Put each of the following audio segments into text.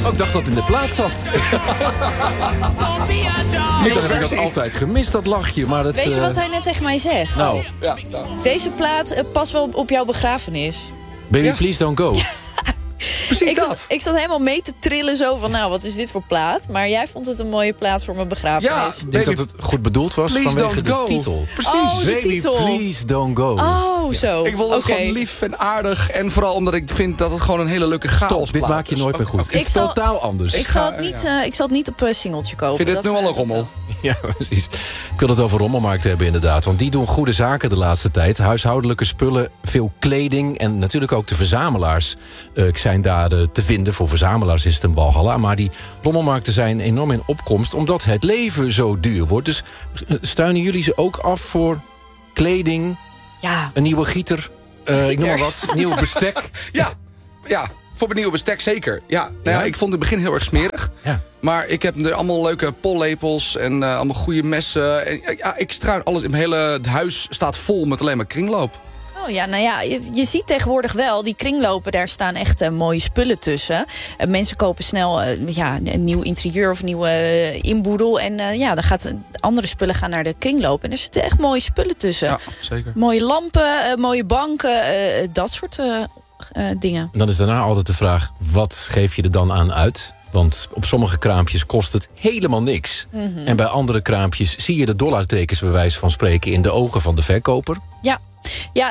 Oh, ik dacht dat het in de plaat zat. Ik heb dat altijd gemist, dat lachje. Maar dat, Weet je wat hij net tegen mij zegt? Nou, Ja. Deze plaat past wel op jouw begrafenis. Baby, please don't go. Precies dat. Ik zat helemaal mee te trillen zo van, nou, wat is dit voor plaat? Maar jij vond het een mooie plaat voor mijn begrafenis. Ik denk dat het goed bedoeld was Please vanwege don't go. de titel. Precies. Oh, de Baby, titel. please don't go. Oh, zo. Ik vond het Oké. gewoon lief en aardig. En vooral omdat ik vind dat het gewoon een hele leuke chaosplaat is. Dit maak je nooit meer goed. Oké. Het is totaal anders. Ik zal het niet op singeltje kopen. Vind je dit nu Dat, al een dat rommel? Ja, precies. Ik wil het over rommelmarkt hebben inderdaad. Want die doen goede zaken de laatste tijd. Huishoudelijke spullen, veel kleding en natuurlijk ook de verzamelaars zijn daar te vinden. Voor verzamelaars is het een walhalla. Maar die rommelmarkten zijn enorm in opkomst omdat het leven zo duur wordt. Dus steunen jullie ze ook af voor kleding, Ja. een nieuwe gieter, ik noem maar wat, nieuw bestek? Ja, voor mijn nieuwe bestek zeker. Ja, nou ja, ik vond het in het begin heel erg smerig. Ja. Maar ik heb er allemaal leuke pollepels en allemaal goede messen. En, ja, ik struin alles. In mijn hele huis staat vol met alleen maar kringloop. Oh ja, nou ja, je ziet tegenwoordig wel, die kringlopen, daar staan echt mooie spullen tussen. Mensen kopen snel een nieuw interieur of een nieuwe inboedel. En dan andere spullen gaan naar de kringloop. En er zitten echt mooie spullen tussen. Ja, zeker. Mooie lampen, mooie banken, dat soort dingen. Dan is daarna altijd de vraag, wat geef je er dan aan uit? Want op sommige kraampjes kost het helemaal niks. En bij andere kraampjes zie je de dollartekens bij wijze van spreken in de ogen van de verkoper. Ja,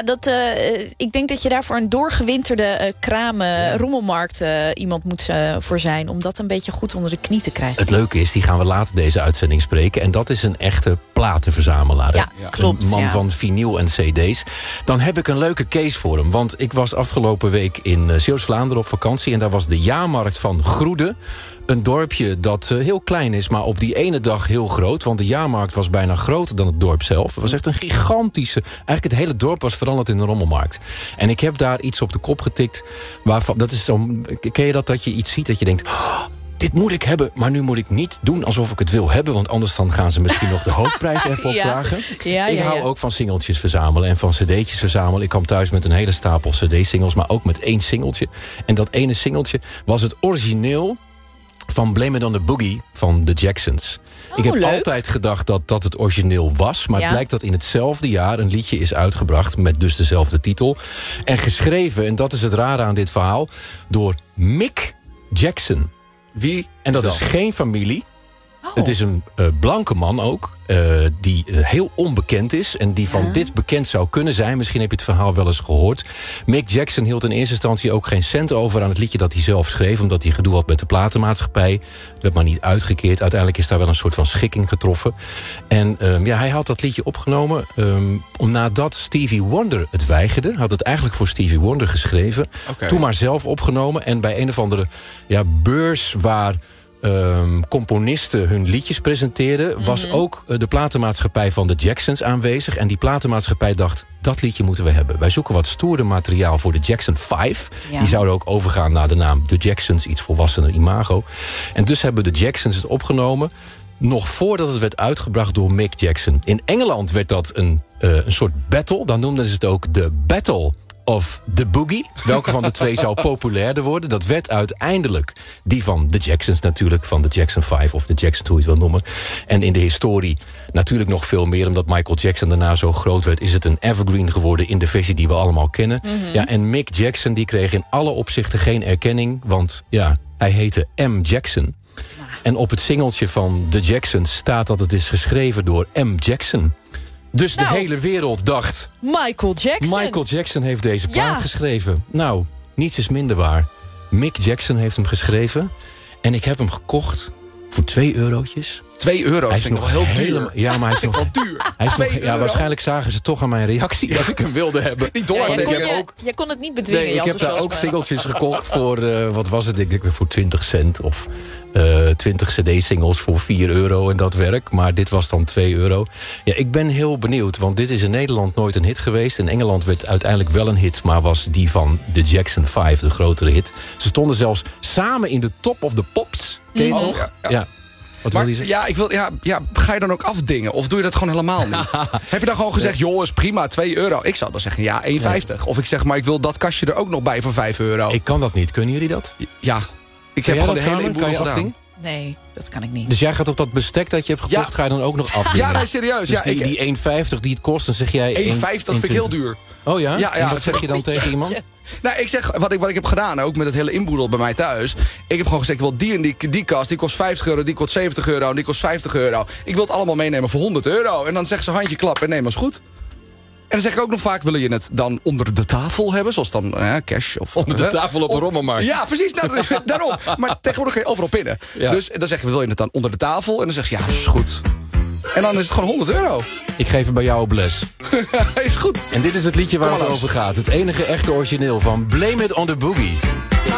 ik denk dat je daar voor een doorgewinterde rommelmarkt iemand moet voor zijn. Om dat een beetje goed onder de knie te krijgen. Het leuke is, die gaan we later deze uitzending spreken. En dat is een echte platenverzamelaar. hè? Ja, klopt. Een man ja. van vinyl en cd's. Dan heb ik een leuke case voor hem. Want ik was afgelopen week in Zeeuws-Vlaanderen op vakantie. En daar was de jaarmarkt van Groede. Een dorpje dat heel klein is, maar op die ene dag heel groot. Want de jaarmarkt was bijna groter dan het dorp zelf. Het was echt een gigantische... Eigenlijk het hele dorp was veranderd in een rommelmarkt. En ik heb daar iets op de kop getikt. Dat is ken je dat je iets ziet dat je denkt... Oh, dit moet ik hebben, maar nu moet ik niet doen alsof ik het wil hebben. Want anders dan gaan ze misschien nog de hoofdprijs ervoor vragen. Ik hou ook van singeltjes verzamelen en van cd'tjes verzamelen. Ik kwam thuis met een hele stapel cd-singles, maar ook met 1 singeltje. En dat ene singeltje was het origineel van Blame It on the Boogie van de Jacksons. Ik heb altijd gedacht dat dat het origineel was. Maar het blijkt dat in hetzelfde jaar een liedje is uitgebracht met dus dezelfde titel. En geschreven, en dat is het rare aan dit verhaal, door Mick Jackson. Wie? En dat is geen familie. Oh. Het is een blanke man ook. Die heel onbekend is. En die van dit bekend zou kunnen zijn. Misschien heb je het verhaal wel eens gehoord. Mick Jackson hield in eerste instantie ook geen cent over aan het liedje dat hij zelf schreef. Omdat hij gedoe had met de platenmaatschappij. Het werd maar niet uitgekeerd. Uiteindelijk is daar wel een soort van schikking getroffen. En hij had dat liedje opgenomen. Nadat Stevie Wonder het weigerde. Had het eigenlijk voor Stevie Wonder geschreven. Okay. Toen maar zelf opgenomen. En bij een of andere beurs waar componisten hun liedjes presenteerden, was ook de platenmaatschappij van de Jacksons aanwezig. En die platenmaatschappij dacht, dat liedje moeten we hebben. Wij zoeken wat stoerder materiaal voor de Jackson 5. Ja. Die zouden ook overgaan naar de naam The Jacksons, iets volwassener imago. En dus hebben de Jacksons het opgenomen, nog voordat het werd uitgebracht door Mick Jackson. In Engeland werd dat een soort battle. Dan noemden ze het ook de Battle of the Boogie. Welke van de twee zou populairder worden? Dat werd uiteindelijk die van de Jacksons natuurlijk. Van de Jackson 5 of de Jacksons, hoe je het wil noemen. En in de historie natuurlijk nog veel meer. Omdat Michael Jackson daarna zo groot werd, is het een evergreen geworden in de versie die we allemaal kennen. Ja, en Mick Jackson die kreeg in alle opzichten geen erkenning. Want hij heette M. Jackson. En op het singeltje van The Jacksons staat dat het is geschreven door M. Jackson. Dus de hele wereld dacht, Michael Jackson heeft deze plaat geschreven. Nou, niets is minder waar. Mick Jackson heeft hem geschreven. En ik heb hem gekocht voor €2. €2 Hij is vind ik nog wel heel duur. Ja, maar hij is nog wel duur. Hij is nog, €2. waarschijnlijk zagen ze toch aan mijn reactie dat ik hem wilde hebben. Die dollarteken je, ook. je kon het niet bedwingen. Nee, je ik heb daar ook enthousiasme. singeltjes gekocht voor, wat was het? Ik denk voor 20 cent of 20 cd-singles voor €4 en dat werk. Maar dit was dan €2. Ja, ik ben heel benieuwd, want dit is in Nederland nooit een hit geweest. In Engeland werd uiteindelijk wel een hit, maar was die van de Jackson 5 de grotere hit. Ze stonden zelfs samen in de Top of the Pops. Ken je het nog? Ja. Wat wil je zeggen? Ga je dan ook afdingen? Of doe je dat gewoon helemaal niet? Heb je dan gewoon gezegd, joh, is prima, €2? Ik zou dan zeggen, €1,50. Of ik zeg, maar ik wil dat kastje er ook nog bij voor €5. Ik kan dat niet. Kunnen jullie dat? Ja. Ik heb gewoon de hele kan inboedel je gedaan. afdingen? Nee, dat kan ik niet. Dus jij gaat op dat bestek dat je hebt gekocht, Ja. ga je dan ook nog afdingen? Ja, nee, serieus. Dus Ja, die 1,50 die het kost, dan zeg jij... 1,50 vind ik heel duur. Oh ja? Ja, En wat zeg je dan tegen iemand? Nou, ik zeg, wat ik heb gedaan, ook met het hele inboedel bij mij thuis. Ik heb gewoon gezegd, ik wil die en die kast, die kost €50, die kost €70 en die kost €50. Ik wil het allemaal meenemen voor €100. En dan zeggen ze handje klap en nee, maar is goed. En dan zeg ik ook nog vaak, wil je het dan onder de tafel hebben? Zoals dan cash of... Onder de tafel op een rommelmarkt. Ja, precies. Nou, daarom. Maar tegenwoordig kun je overal pinnen. Ja. Dus dan zeggen we, wil je het dan onder de tafel? En dan zeg je, ja, is goed. En dan is het gewoon €100. Ik geef het bij jou op les. Is goed. En dit is het liedje waar Kom het maar over gaat. Het enige echte origineel van Blame It on the Boogie.